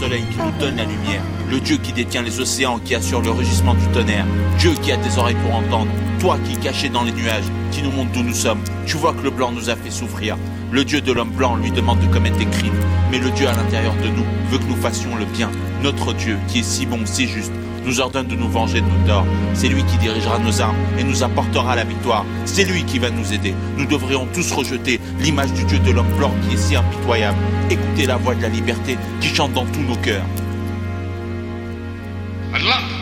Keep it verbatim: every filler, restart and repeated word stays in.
soleil qui nous donne la lumière, le Dieu qui détient les océans, qui assure le rugissement du tonnerre, Dieu qui a des oreilles pour entendre, toi qui es caché dans les nuages, qui nous montre d'où nous sommes, tu vois que le blanc nous a fait souffrir. Le Dieu de l'homme blanc lui demande de commettre des crimes, mais le Dieu à l'intérieur de nous veut que nous fassions le bien. Notre Dieu, qui est si bon, si juste, nous ordonne de nous venger de nos torts. C'est lui qui dirigera nos armes et nous apportera la victoire. C'est lui qui va nous aider. Nous devrions tous rejeter l'image du Dieu de l'homme blanc qui est si impitoyable. Écoutez la voix de la liberté qui chante dans tous nos cœurs. Allah